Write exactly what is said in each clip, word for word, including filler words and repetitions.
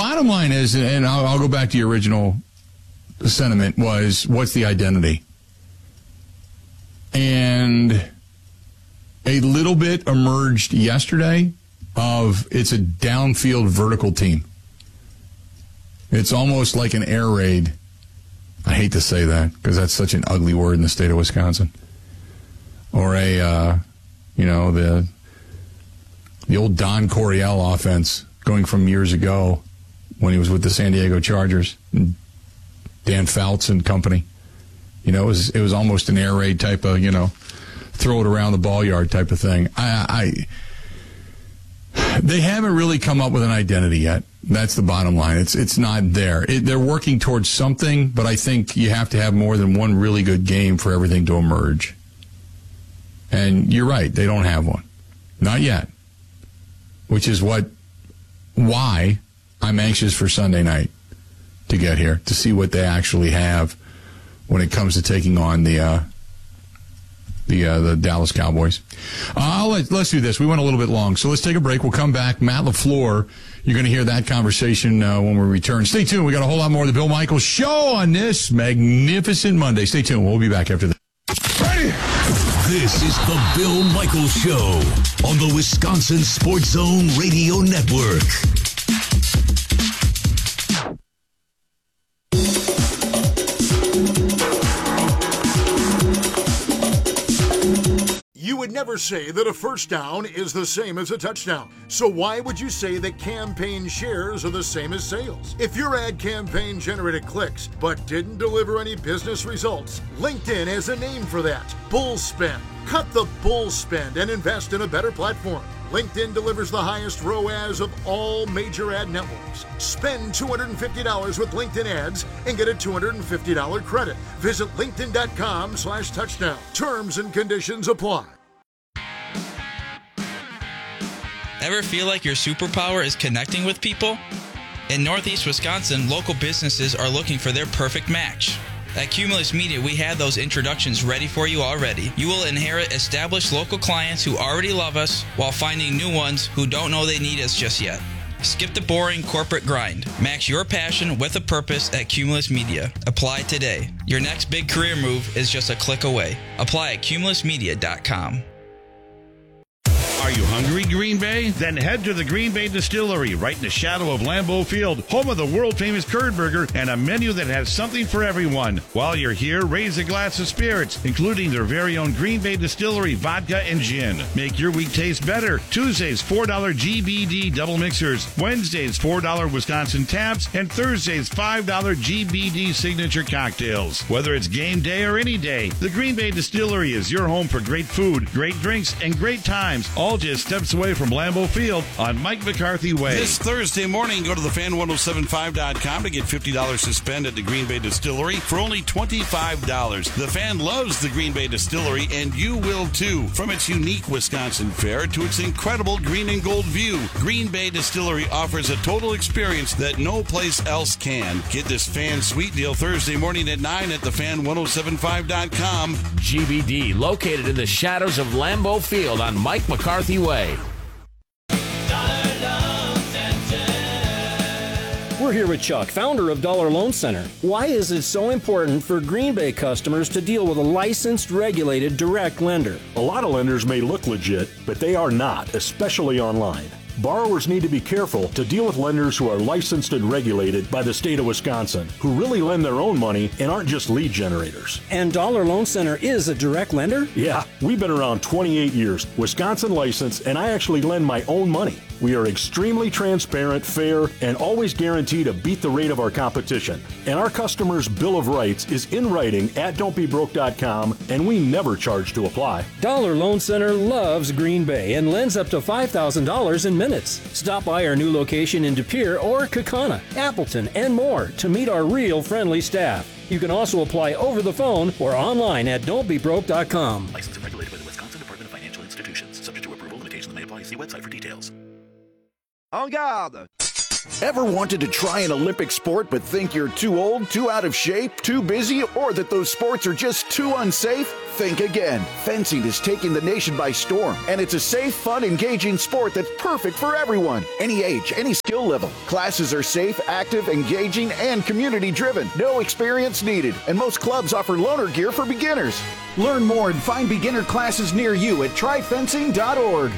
bottom line is, and I'll, I'll go back to your original sentiment, was what's the identity? And a little bit emerged yesterday of it's a downfield vertical team. It's almost like an air raid. I hate to say that because that's such an ugly word in the state of Wisconsin. Or a, uh, you know, the the old Don Coryell offense going from years ago when he was with the San Diego Chargers, and Dan Fouts and company. You know, it was it was almost an air raid type of, you know, throw it around the ball yard type of thing. I, I they haven't really come up with an identity yet. That's the bottom line. It's it's not there. It, they're working towards something, but I think you have to have more than one really good game for everything to emerge. And you're right, they don't have one. Not yet. Which is what, why I'm anxious for Sunday night to get here, to see what they actually have when it comes to taking on the uh, the uh, the Dallas Cowboys. Uh, let, let's do this. We went a little bit long, so let's take a break. We'll come back. Matt LaFleur, you're going to hear that conversation uh, when we return. Stay tuned. We got a whole lot more of the Bill Michaels Show on this magnificent Monday. Stay tuned. We'll be back after this. Ready? This is the Bill Michaels Show on the Wisconsin Sports Zone Radio Network. You would never say that a first down is the same as a touchdown. So why would you say that campaign shares are the same as sales? If your ad campaign generated clicks but didn't deliver any business results, LinkedIn has a name for that: bull spend. Cut the bull spend and invest in a better platform. LinkedIn delivers the highest R O A S of all major ad networks. Spend two hundred fifty dollars with LinkedIn ads and get a two hundred fifty dollars credit. Visit linkedin.com slash touchdown. Terms and conditions apply. Ever feel like your superpower is connecting with people? In Northeast Wisconsin, local businesses are looking for their perfect match. At Cumulus Media, we have those introductions ready for you already. You will inherit established local clients who already love us while finding new ones who don't know they need us just yet. Skip the boring corporate grind. Match your passion with a purpose at Cumulus Media. Apply today. Your next big career move is just a click away. Apply at cumulus media dot com. Are you hungry, Green Bay? Then head to the Green Bay Distillery, right in the shadow of Lambeau Field, home of the world-famous curd burger and a menu that has something for everyone. While you're here, raise a glass of spirits, including their very own Green Bay Distillery vodka and gin. Make your week taste better. Tuesdays, four dollars G B D double mixers. Wednesdays, four dollars Wisconsin taps. And Thursdays, five dollars G B D signature cocktails. Whether it's game day or any day, the Green Bay Distillery is your home for great food, great drinks, and great times, all just steps away from Lambeau Field on Mike McCarthy Way. This Thursday morning, go to the fan ten seventy-five dot com to get fifty dollars to spend at the Green Bay Distillery for only twenty-five dollars. The Fan loves the Green Bay Distillery, and you will too. From its unique Wisconsin fare to its incredible green and gold view, Green Bay Distillery offers a total experience that no place else can. Get this Fan Sweet Deal Thursday morning at nine at the fan ten seventy-five dot com. G B D, located in the shadows of Lambeau Field on Mike McCarthy Way. We're here with Chuck, founder of Dollar Loan Center. Why is it so important for Green Bay customers to deal with a licensed, regulated, direct lender? A lot of lenders may look legit, but they are not, especially online. Borrowers need to be careful to deal with lenders who are licensed and regulated by the state of Wisconsin, who really lend their own money and aren't just lead generators. And Dollar Loan Center is a direct lender? Yeah, we've been around twenty-eight years, Wisconsin licensed, and I actually lend my own money. We are extremely transparent, fair, and always guarantee to beat the rate of our competition. And our customers' Bill of Rights is in writing at don't be broke dot com, and we never charge to apply. Dollar Loan Center loves Green Bay and lends up to five thousand dollars in minutes. Stop by our new location in De Pere or Kaukauna, Appleton, and more to meet our real friendly staff. You can also apply over the phone or online at don't be broke dot com. Licensed and regulated by the Wisconsin Department of Financial Institutions. Subject to approval, limitations may apply. See website for details. En garde! Ever wanted to try an Olympic sport but think you're too old, too out of shape, too busy, or that those sports are just too unsafe? Think again. Fencing is taking the nation by storm, and it's a safe, fun, engaging sport that's perfect for everyone. Any age, any skill level. Classes are safe, active, engaging, and community-driven. No experience needed, and most clubs offer loaner gear for beginners. Learn more and find beginner classes near you at try fencing dot org.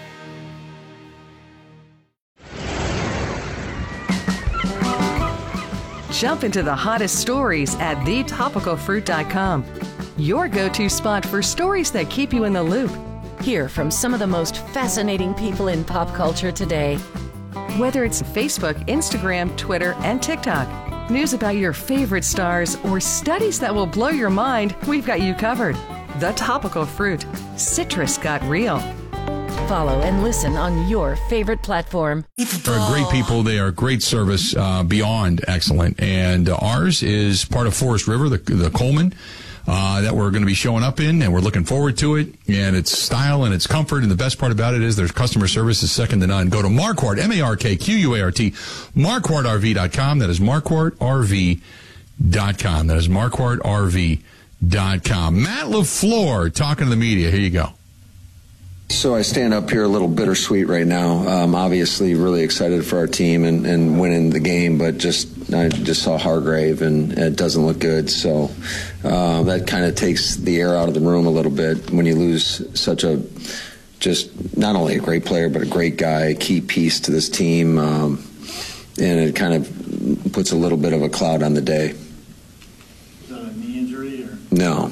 Jump into the hottest stories at the topical fruit dot com. Your go-to spot for stories that keep you in the loop. Hear from some of the most fascinating people in pop culture today. Whether it's Facebook, Instagram, Twitter, and TikTok, news about your favorite stars, or studies that will blow your mind, we've got you covered. The Topical Fruit. Citrus got real. Follow and listen on your favorite platform. They're great people. They are great service, uh, beyond excellent. And uh, ours is part of Forest River, the, the Coleman, uh, that we're going to be showing up in, and we're looking forward to it. And its style and its comfort. And the best part about it is their customer service is second to none. Go to Marquardt, M A R K Q U A R T, Marquardt R V dot com. That is Marquardt R V dot com. That is Marquardt R V dot com. Matt LaFleur talking to the media. Here you go. So I stand up here a little bittersweet right now. Um, obviously, really excited for our team and, and winning the game, but just I just saw Hargrave and it doesn't look good. So uh, that kind of takes the air out of the room a little bit when you lose such a just not only a great player but a great guy, a key piece to this team, um, and it kind of puts a little bit of a cloud on the day. Is that a knee injury or no?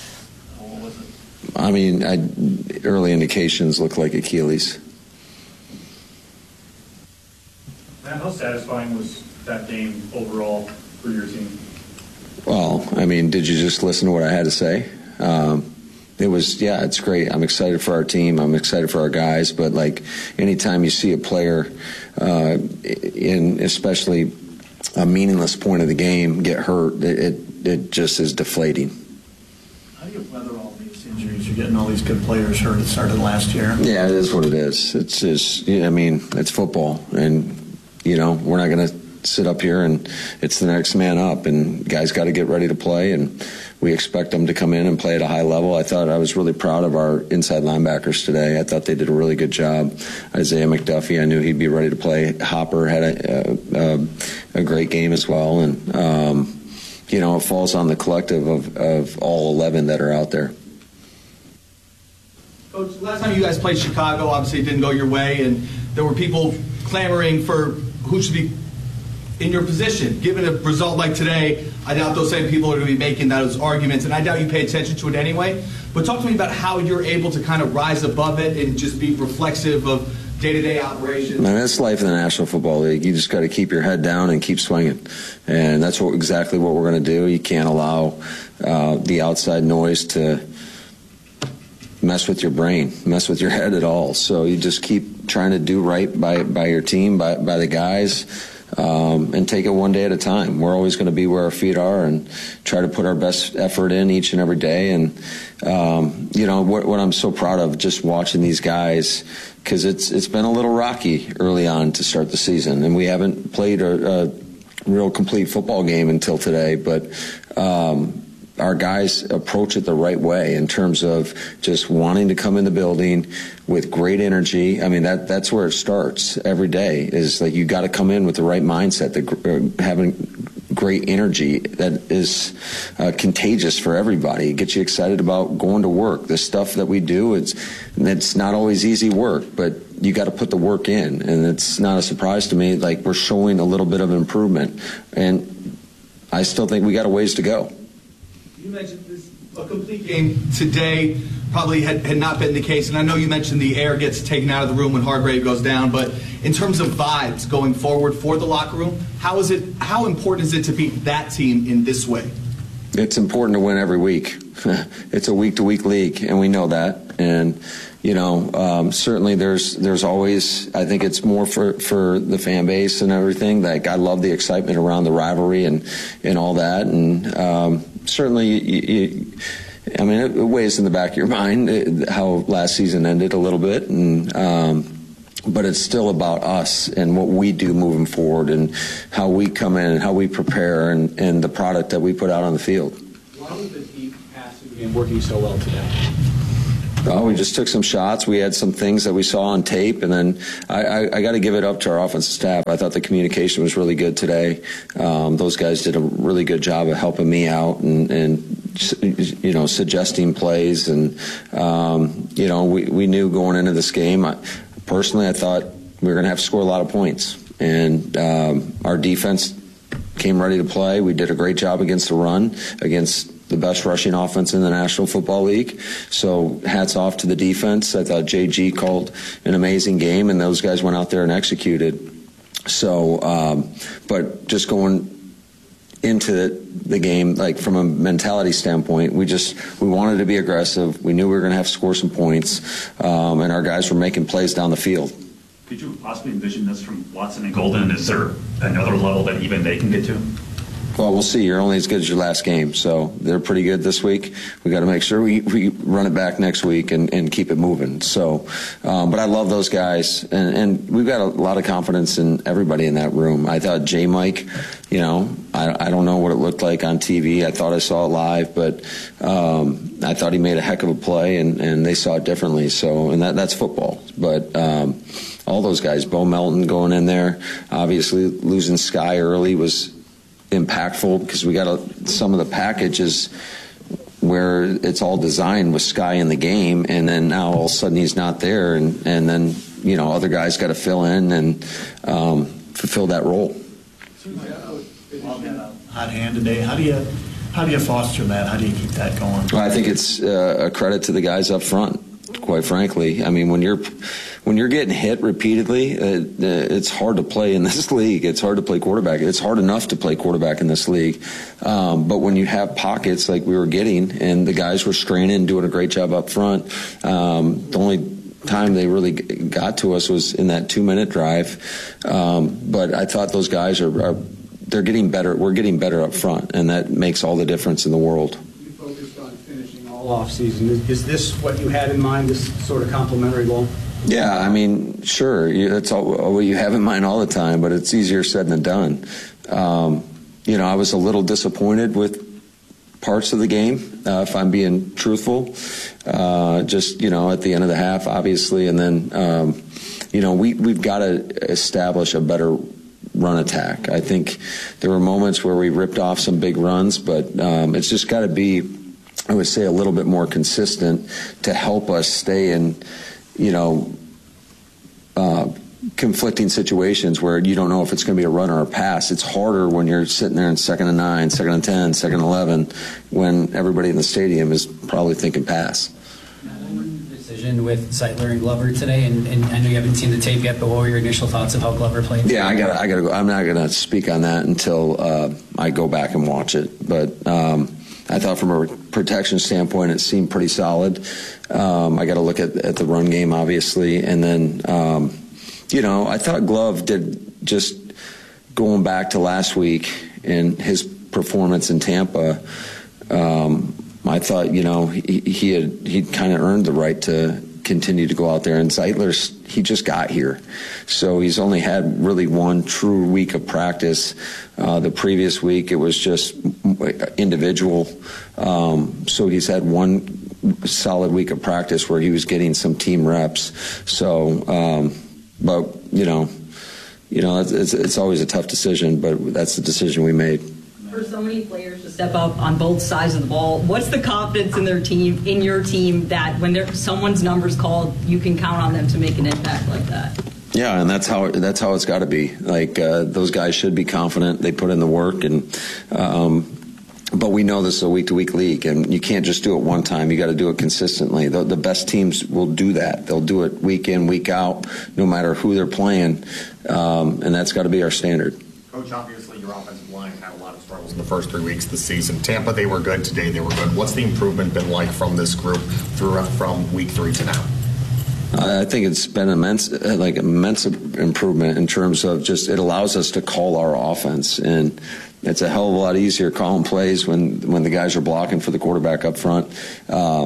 I mean, I, early indications look like Achilles. Matt, how satisfying was that game overall for your team? Well, I mean, did you just listen to what I had to say? Um, it was, yeah, it's great. I'm excited for our team. I'm excited for our guys. But, like, anytime you see a player uh, in especially a meaningless point of the game get hurt, it, it, it just is deflating. How do you weather all these injuries? You're getting all these good players hurt. It started last year. Yeah, it is what it is. It's just, I mean, it's football. And, you know, we're not going to sit up here and it's the next man up. And guys got to get ready to play. And we expect them to come in and play at a high level. I thought I was really proud of our inside linebackers today. I thought they did a really good job. Isaiah McDuffie, I knew he'd be ready to play. Hopper had a, a, a great game as well. And, um, you know, it falls on the collective of, of all eleven that are out there. Coach, last time you guys played Chicago, obviously it didn't go your way, and there were people clamoring for who should be in your position. Given a result like today, I doubt those same people are going to be making those arguments, and I doubt you pay attention to it anyway. But talk to me about how you're able to kind of rise above it and just be reflexive of day-to-day operations. Man, that's life in the National Football League. You just got to keep your head down and keep swinging. And that's what exactly what we're going to do. You can't allow uh, the outside noise to mess with your brain, mess with your head at all. So you just keep trying to do right by, by your team, by, by the guys, um, and take it one day at a time. We're always going to be where our feet are and try to put our best effort in each and every day. And, um, you know, what, what I'm so proud of just watching these guys, because it's it's been a little rocky early on to start the season, and we haven't played a, a real complete football game until today. But um, our guys approach it the right way in terms of just wanting to come in the building with great energy. I mean, that that's where it starts every day. Is like you got to come in with the right mindset, the, uh, having great energy that is uh, contagious for everybody. It gets you excited about going to work. The stuff that we do, it's it's not always easy work, but you got to put the work in, and it's not a surprise to me. Like, we're showing a little bit of improvement, and I still think we got a ways to go. You mentioned this, a complete game today probably had, had not been the case, and I know you mentioned the air gets taken out of the room when Hargrave goes down, but in terms of vibes going forward for the locker room, how is it? How important is it to beat that team in this way? It's important to win every week. It's a week-to-week league, and we know that. And you know, um, certainly there's there's always, I think it's more for, for the fan base and everything. Like, I love the excitement around the rivalry and and all that. And um, certainly, you, you, I mean, it weighs in the back of your mind how last season ended a little bit. And um, but it's still about us and what we do moving forward and how we come in and how we prepare and, and the product that we put out on the field. Why was the deep passing game working so well today? Oh, we just took some shots. We had some things that we saw on tape, and then I, I, I got to give it up to our offensive staff. I thought the communication was really good today. Um, those guys did a really good job of helping me out and, and you know, suggesting plays. And, um, you know, we, we knew going into this game, I, personally, I thought we were going to have to score a lot of points. And um, our defense came ready to play. We did a great job against the run, against the best rushing offense in the National Football League. So hats off to the defense. I thought J G called an amazing game, and those guys went out there and executed. So, um, but just going into the, the game, like from a mentality standpoint, we just we wanted to be aggressive. We knew we were going to have to score some points, um, and our guys were making plays down the field. Could you possibly envision this from Watson and Golden? Is there another level that even they can get to? Well, we'll see. You're only as good as your last game. So they're pretty good this week. We got to make sure we, we run it back next week and, and keep it moving. So, um, but I love those guys. And, and we've got a lot of confidence in everybody in that room. I thought J. Mike, you know, I, I don't know what it looked like on T V. I thought I saw it live, but um, I thought he made a heck of a play, and, and they saw it differently. So, and that, that's football. But um, all those guys, Bo Melton going in there, obviously losing Sky early was impactful because we got a, some of the packages where it's all designed with Sky in the game, and then now all of a sudden he's not there, and, and then you know other guys got to fill in and um, fulfill that role. Hot hand today. How do you how do you foster that? How do you keep that going? Well, I think it's uh, a credit to the guys up front. Quite frankly, I mean, when you're when you're getting hit repeatedly, uh, it's hard to play in this league. It's hard to play quarterback. It's hard enough to play quarterback in this league. Um, but when you have pockets like we were getting, and the guys were straining, doing a great job up front, um, the only time they really got to us was in that two-minute drive. Um, but I thought those guys are, are they're getting better. We're getting better up front, and that makes all the difference in the world. Off season. Is this what you had in mind, this sort of complimentary goal? Yeah, I mean, sure. You, that's all, what you have in mind all the time, but it's easier said than done. Um, you know, I was a little disappointed with parts of the game, uh, if I'm being truthful. Uh, just, you know, at the end of the half, obviously, and then, um, you know, we, we've got to establish a better run attack. I think there were moments where we ripped off some big runs, but um, it's just got to be, I would say, a little bit more consistent to help us stay in, you know, uh, conflicting situations where you don't know if it's going to be a run or a pass. It's harder when you're sitting there in second and nine, second and ten, second and eleven, when everybody in the stadium is probably thinking pass. Decision with Zeitler and Glover today, and, and I know you haven't seen the tape yet, but what were your initial thoughts of how Glover played? Yeah, I got, I got to go. I'm not going to speak on that until uh, I go back and watch it, but. Um, I thought from a protection standpoint, it seemed pretty solid. Um, I got to look at, at the run game, obviously. And then, um, you know, I thought Glove did, just going back to last week and his performance in Tampa, um, I thought, you know, he, he had he kind of earned the right to continue to go out there. And Zeitler's, he just got here. So he's only had really one true week of practice. Uh, the previous week, it was just individual. Um, so he's had one solid week of practice where he was getting some team reps. So, um, but, you know, you know, it's, it's always a tough decision, but that's the decision we made. For so many players to step up on both sides of the ball, what's the confidence in their team, in your team, that when there, someone's number's called, you can count on them to make an impact like that? Yeah, and that's how that's how it's got to be. Like uh, those guys should be confident. They put in the work, and um, but we know this is a week-to-week league, and you can't just do it one time. You got to do it consistently. The, the best teams will do that. They'll do it week in, week out, no matter who they're playing, um, and that's got to be our standard. Coach, obviously your offensive line had a lot of struggles in the first three weeks of the season. Tampa, they were good. Today, they were good. What's the improvement been like from this group through from week three to now? I think it's been immense, like immense improvement in terms of just it allows us to call our offense, and it's a hell of a lot easier calling plays when when the guys are blocking for the quarterback up front. Um,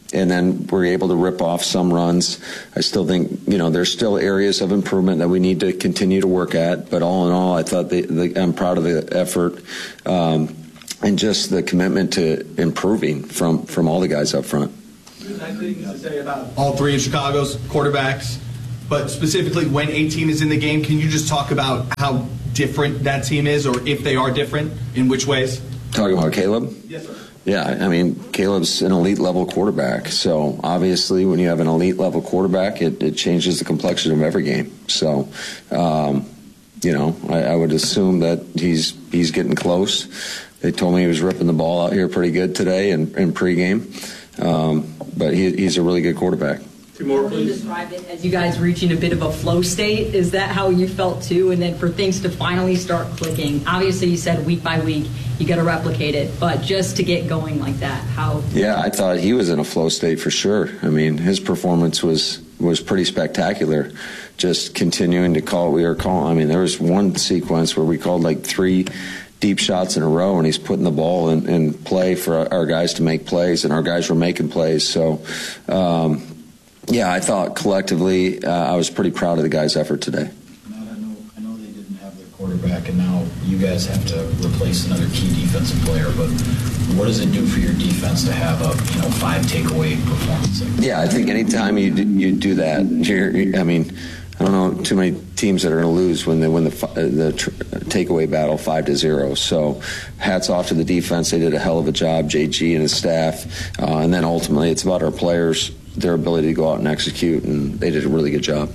and then we're able to rip off some runs. I still think, you know, there's still areas of improvement that we need to continue to work at. But all in all, I thought the, the, I'm proud of the effort um, and just the commitment to improving from, from all the guys up front. Nice things to say about all three of Chicago's quarterbacks, but specifically when a team is in the game, can you just talk about how different that team is, or if they are different, in which ways? Talking about Caleb? Yes, sir. Yeah, I mean, Caleb's an elite level quarterback. So obviously, when you have an elite level quarterback, it, it changes the complexion of every game. So, um, you know, I, I would assume that he's he's getting close. They told me he was ripping the ball out here pretty good today in, in pregame. Um, but he, he's a really good quarterback. Two more, please. You described it as you guys reaching a bit of a flow state. Is that how you felt too? And then for things to finally start clicking, obviously you said week by week you got to replicate it, but just to get going like that, how? Yeah, I thought he was in a flow state for sure. I mean, his performance was was pretty spectacular. Just continuing to call, we were calling. I mean, there was one sequence where we called like three deep shots in a row, and he's putting the ball in, in play for our, our guys to make plays, and our guys were making plays. So. Um, Yeah, I thought collectively uh, I was pretty proud of the guys' effort today. Matt, I know, I know they didn't have their quarterback, and now you guys have to replace another key defensive player, but what does it do for your defense to have a you know five takeaway performance? Like yeah, I think anytime you do, you do that, you're, I mean, I don't know too many teams that are going to lose when they win the the tr- takeaway battle five to zero. So, hats off to the defense; they did a hell of a job, J G and his staff, uh, and then ultimately it's about our players, their ability to go out and execute, and they did a really good job.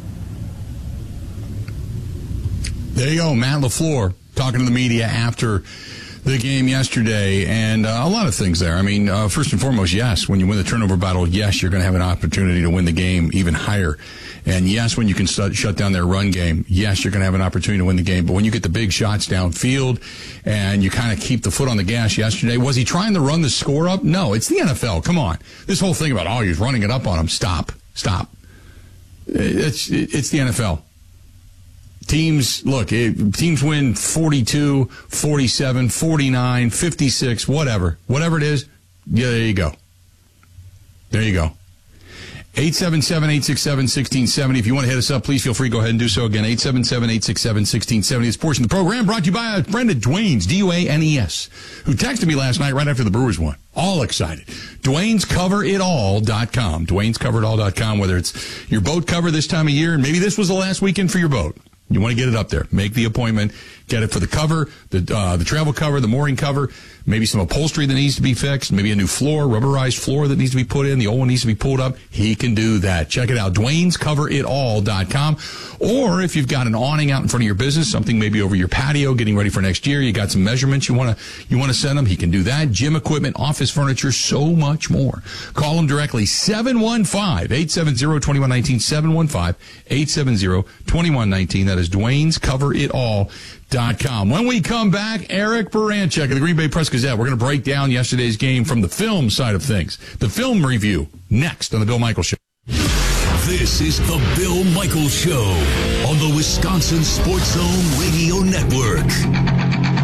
There you go, Matt LaFleur talking to the media after the game yesterday, and uh, a lot of things there. I mean, uh, first and foremost, yes, when you win the turnover battle, yes, you're going to have an opportunity to win the game even higher. And yes, when you can start, shut down their run game, yes, you're going to have an opportunity to win the game. But when you get the big shots downfield and you kind of keep the foot on the gas yesterday, was he trying to run the score up? No, it's the N F L. Come on. This whole thing about, oh, he's running it up on him. Stop. Stop. It's, it's the N F L. Teams, look, teams win forty-two, forty-seven, forty-nine, fifty-six, whatever. Whatever it is, yeah, there you go. There you go. eight seven seven, eight six seven, one six seven zero. If you want to hit us up, please feel free to go ahead and do so. Again, eight seven seven, eight six seven, one six seven zero. This portion of the program brought to you by a friend at Dwayne's, D U A N E S, who texted me last night right after the Brewers won. All excited. Dwayne's Cover It All dot com. Dwayne's Cover It All dot com, whether it's your boat cover this time of year, and maybe this was the last weekend for your boat. You want to get it up there. Make the appointment. Get it for the cover, the uh, the travel cover, the mooring cover, maybe some upholstery that needs to be fixed, maybe a new floor, rubberized floor that needs to be put in, the old one needs to be pulled up. He can do that. Check it out, Dwayne's Cover It All dot com. Or if you've got an awning out in front of your business, something maybe over your patio, getting ready for next year, you got some measurements you want to you want to send him, he can do that. Gym equipment, office furniture, so much more. Call him directly, seven one five, eight seven zero, two one one nine, seven one five, eight seven zero, two one one nine. That is Dwayne's Cover It All dot com. When we come back, Eric Baranchek of the Green Bay Press-Gazette. We're going to break down yesterday's game from the film side of things. The film review next on the Bill Michaels Show. This is the Bill Michaels Show on the Wisconsin Sports Zone Radio Network.